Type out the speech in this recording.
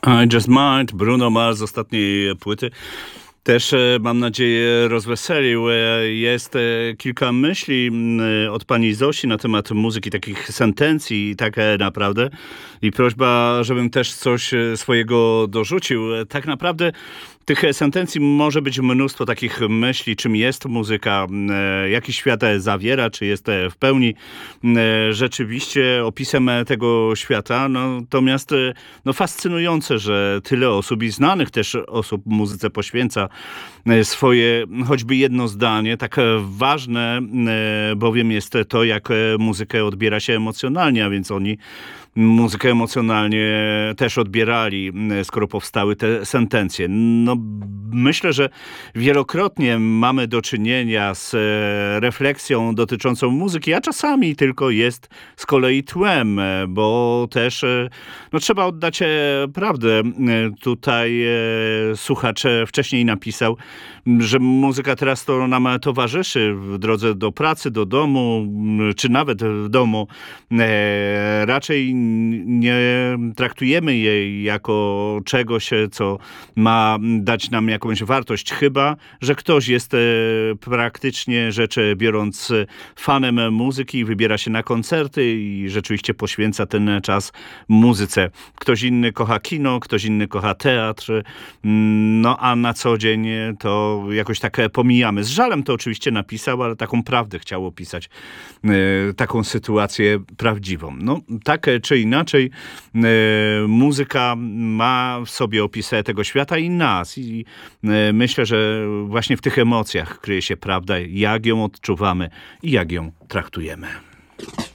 I Just Might, Bruno Mars z ostatniej płyty. Też mam nadzieję rozweselił. Jest kilka myśli od pani Zosi na temat muzyki, takich sentencji, tak naprawdę. I prośba, żebym też coś swojego dorzucił. Tak naprawdę tych sentencji może być mnóstwo takich myśli, czym jest muzyka, jaki świat zawiera, czy jest w pełni rzeczywiście opisem tego świata. Natomiast fascynujące, że tyle osób i znanych też osób muzyce poświęca swoje choćby jedno zdanie. Tak ważne bowiem jest to, jak muzykę odbiera się emocjonalnie, a więc oni muzykę emocjonalnie też odbierali, skoro powstały te sentencje. Myślę, że wielokrotnie mamy do czynienia z refleksją dotyczącą muzyki, a czasami tylko jest z kolei tłem, bo też trzeba oddać prawdę. Tutaj słuchacz wcześniej napisał, że muzyka teraz to nam towarzyszy w drodze do pracy, do domu, czy nawet w domu. Raczej nie traktujemy jej jako czegoś, co ma dać nam jakąś wartość, chyba że ktoś jest praktycznie rzecz biorąc fanem muzyki, wybiera się na koncerty i rzeczywiście poświęca ten czas muzyce. Ktoś inny kocha kino, ktoś inny kocha teatr, a na co dzień to jakoś tak pomijamy. Z żalem to oczywiście napisał, ale taką prawdę chciał opisać, taką sytuację prawdziwą. Tak czy inaczej, muzyka ma w sobie opis tego świata i nas. I myślę, że właśnie w tych emocjach kryje się prawda, jak ją odczuwamy i jak ją traktujemy.